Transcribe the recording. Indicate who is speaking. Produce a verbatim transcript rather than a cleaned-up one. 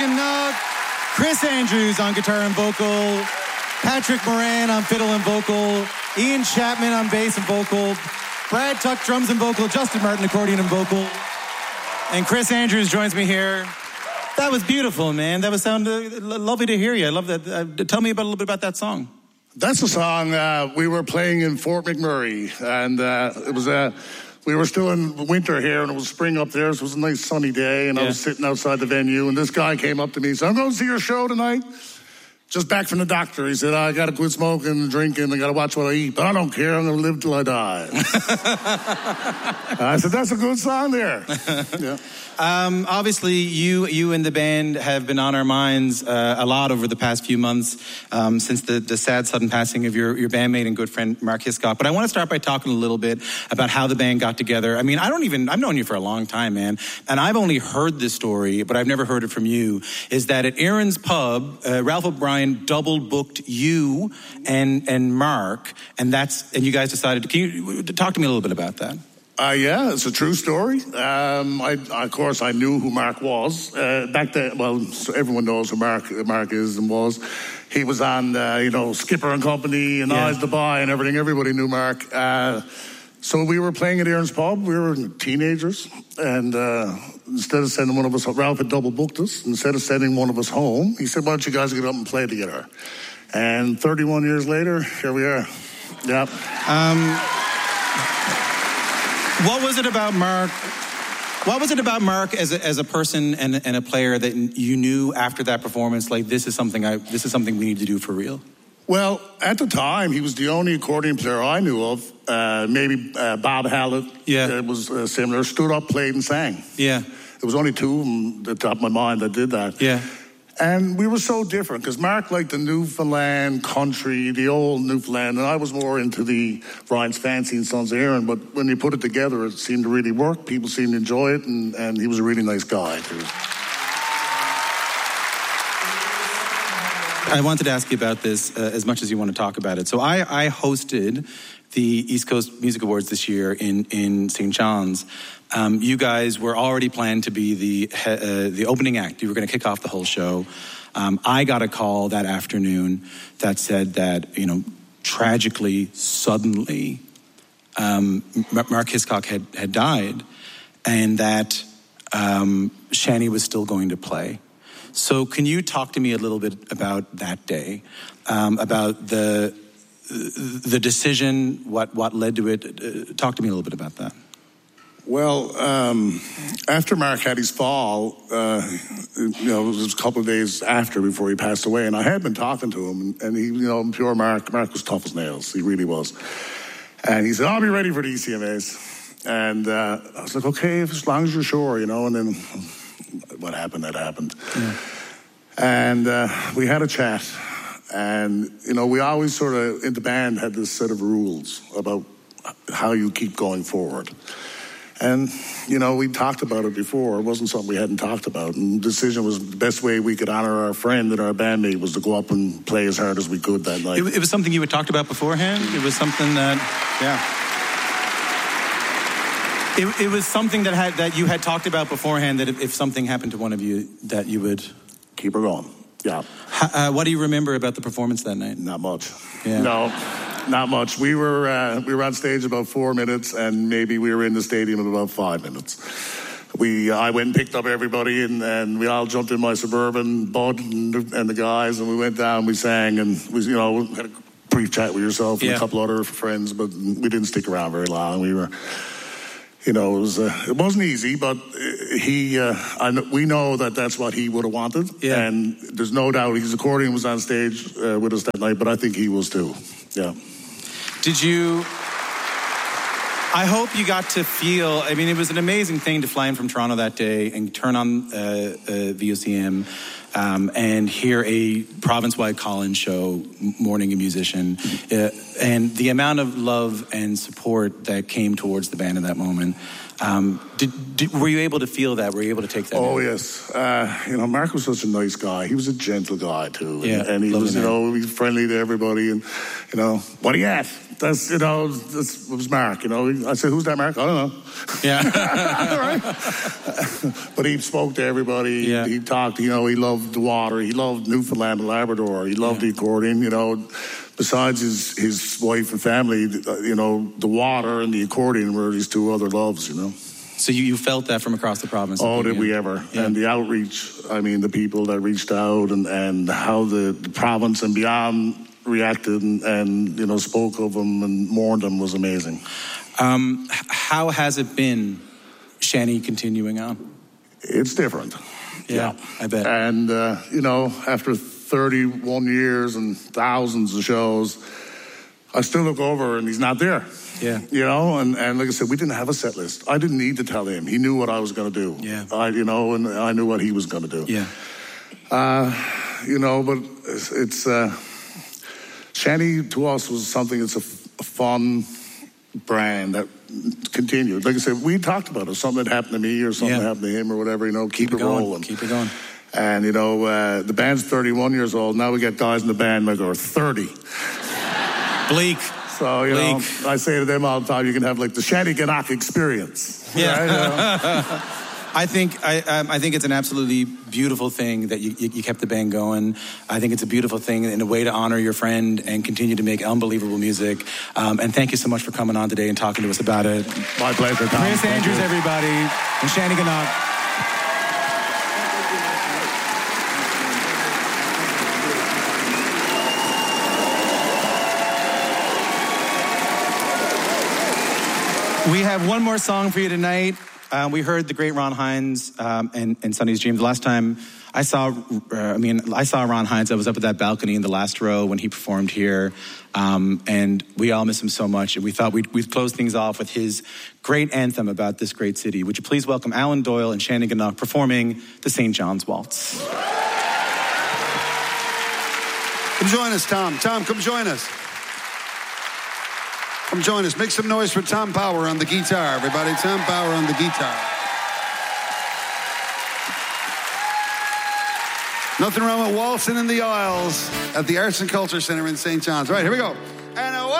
Speaker 1: and uh, Chris Andrews on guitar and vocal, Patrick Moran on fiddle and vocal, Ian Chapman on bass and vocal, Brad Tuck drums and vocal, Justin Martin accordion and vocal, and Chris Andrews joins me here. That was beautiful, man. That was sound uh, lovely to hear you. I love that. Uh, tell me about, a little bit about that song.
Speaker 2: That's a song uh, we were playing in Fort McMurray, and uh, it was a. Uh, we were still in winter here, and it was spring up there, so it was a nice sunny day, and yeah. I was sitting outside the venue, and this guy came up to me and said, I'm going to see your show tonight. Just back from the doctor. He said, I got to quit smoking and drinking. I got to watch what I eat, but I don't care. I'm going to live till I die. I said, that's a good song there. Yeah.
Speaker 1: Um, obviously, you you and the band have been on our minds uh, a lot over the past few months um, since the, the sad, sudden passing of your, your bandmate and good friend, Mark Hiscock. But I want to start by talking a little bit about how the band got together. I mean, I don't even, I've known you for a long time, man, and I've only heard this story, but I've never heard it from you, is that at Aaron's Pub, uh, Ralph O'Brien double booked you and and Mark, and that's and you guys decided to, can you talk to me a little bit about that?
Speaker 2: Uh, yeah, it's a true story. Um, I, of course, I knew who Mark was. Uh, back then, well, so everyone knows who Mark Mark is and was. He was on, uh, you know, Skipper and Company and yeah. Eyes to Buy and everything. Everybody knew Mark. Uh, so we were playing at Aaron's Pub. We were teenagers. And uh, instead of sending one of us, Ralph had double booked us. Instead of sending one of us home, he said, why don't you guys get up and play together? And thirty-one years later, here we are. Yeah.
Speaker 1: Um... What was it about Mark? What was it about Mark as a, as a person and, and a player that you knew after that performance, like this is something I this is something we need to do for real?
Speaker 2: Well, at the time, he was the only accordion player I knew of. Uh, maybe uh, Bob Hallett
Speaker 1: yeah.
Speaker 2: uh, was uh, similar. Stood up, played, and sang.
Speaker 1: Yeah,
Speaker 2: there was only two of them at the top of my mind that did that.
Speaker 1: Yeah.
Speaker 2: And we were so different because Mark liked the Newfoundland country, the old Newfoundland, and I was more into the Ryan's Fancy and Sons of Aaron. But when you put it together, it seemed to really work. People seemed to enjoy it, and, and he was a really nice guy, too.
Speaker 1: I wanted to ask you about this uh, as much as you want to talk about it. So I, I hosted the East Coast Music Awards this year in, in Saint John's. Um, you guys were already planned to be the uh, the opening act. You were going to kick off the whole show. Um, I got a call that afternoon that said that, you know, tragically, suddenly, um, Mark Hiscock had, had died, and that um, Shani was still going to play. So can you talk to me a little bit about that day, um, about the the decision, what what led to it? Uh, talk to me a little bit about that.
Speaker 2: Well, um, after Mark had his fall, uh, you know, it was a couple of days after before he passed away, and I had been talking to him, and, and he, you know, pure Mark, Mark was tough as nails. He really was. And he said, I'll be ready for the E C M As. And uh, I was like, okay, as long as you're sure, you know, and then what happened, that happened. Yeah. And uh, we had a chat, and, you know, we always sort of, in the band, had this set of rules about how you keep going forward. And, you know, we talked about it before. It wasn't something we hadn't talked about. And the decision was the best way we could honor our friend and our bandmate was to go up and play as hard as we could that night.
Speaker 1: It, it was something you had talked about beforehand? It was something that, yeah. It, it was something that had that you had talked about beforehand, that if, if something happened to one of you, that you would...
Speaker 2: Keep her going, yeah.
Speaker 1: Uh, what do you remember about the performance that night?
Speaker 2: Not much.
Speaker 1: Yeah.
Speaker 2: No. Not much. We were uh, we were on stage about four minutes, and maybe we were in the stadium in about five minutes. We I went and picked up everybody, and, and we all jumped in my Suburban, Bud and, and the guys, and we went down. We sang, and we you know had a brief chat with yourself and
Speaker 1: yeah.
Speaker 2: a couple other friends, but we didn't stick around very long. We were, you know, it was uh, it wasn't easy, but he uh, I, we know that that's what he would have wanted,
Speaker 1: yeah.
Speaker 2: and there's no doubt his accordion was on stage uh, with us that night, but I think he was too. Yeah.
Speaker 1: Did you, I hope you got to feel, I mean, it was an amazing thing to fly in from Toronto that day and turn on uh, uh, V O C M um, and hear a province-wide call-in show, Morning a Musician, uh, and the amount of love and support that came towards the band in that moment. Um, did, did, were you able to feel that? Were you able to take that?
Speaker 2: Oh,
Speaker 1: in?
Speaker 2: yes. Uh, you know, Mark was such a nice guy. He was a gentle guy, too.
Speaker 1: Yeah,
Speaker 2: and, and he was, you know, he was friendly to everybody. And, you know, what are you at? That's, you know, that's, it was Mark, you know. I said, who's that, Mark? I don't know.
Speaker 1: Yeah.
Speaker 2: All right. But he spoke to everybody.
Speaker 1: Yeah.
Speaker 2: He talked, you know, he loved loved the water. He loved Newfoundland and Labrador. He loved
Speaker 1: Yeah.
Speaker 2: the accordion, you know. Besides his, his wife and family, you know, the water and the accordion were his two other loves, you know.
Speaker 1: So you, you felt that from across the province?
Speaker 2: Oh, did we ever.
Speaker 1: Yeah.
Speaker 2: And the outreach, I mean, the people that reached out and, and how the, the province and beyond reacted and, and, you know, spoke of him and mourned him was amazing.
Speaker 1: Um, how has it been, Shanny, continuing on?
Speaker 2: It's different.
Speaker 1: Yeah, I bet.
Speaker 2: And, uh, you know, after thirty-one years and thousands of shows, I still look over and he's not there.
Speaker 1: Yeah.
Speaker 2: You know, and, and like I said, we didn't have a set list. I didn't need to tell him. He knew what I was going to do.
Speaker 1: Yeah.
Speaker 2: I, you know, and I knew what he was going to do.
Speaker 1: Yeah.
Speaker 2: Uh, you know, but it's, it's uh, Shanny to us was something that's a, a fun brand that continued. Like I said, we talked about it. Something that happened to me or something
Speaker 1: Yeah.
Speaker 2: that happened to him or whatever, you know, keep,
Speaker 1: Keep it
Speaker 2: it
Speaker 1: going.
Speaker 2: rolling.
Speaker 1: Keep it going.
Speaker 2: And, you know, uh, the band's thirty-one years old. Now we get guys in the band that are thirty.
Speaker 1: Bleak.
Speaker 2: So, you
Speaker 1: Bleak.
Speaker 2: know, I say to them all the time, you can have like the Shanneyganock experience.
Speaker 1: Yeah.
Speaker 2: Right? You know?
Speaker 1: I think I, um, I think it's an absolutely beautiful thing that you, you, you kept the band going. I think it's a beautiful thing in a way to honor your friend and continue to make unbelievable music. Um, and thank you so much for coming on today and talking to us about it.
Speaker 2: My pleasure, Tom.
Speaker 1: Chris
Speaker 2: Thank
Speaker 1: Andrews,
Speaker 2: you.
Speaker 1: everybody, and Shanneyganock. We have one more song for you tonight. Uh, we heard the great Ron Hines um, and, and Sonny's Dream. The last time I saw, uh, I mean, I saw Ron Hines, I was up at that balcony in the last row when he performed here. Um, and we all miss him so much. And we thought we'd, we'd close things off with his great anthem about this great city. Would you please welcome Alan Doyle and Shanneyganock performing the Saint John's Waltz.
Speaker 3: Come join us, Tom. Tom, come join us. Come join us. Make some noise for Tom Power on the guitar, everybody. Tom Power on the guitar. Nothing wrong with waltzing in the aisles at the Arts and Culture Center in Saint John's. Right, here we go. And a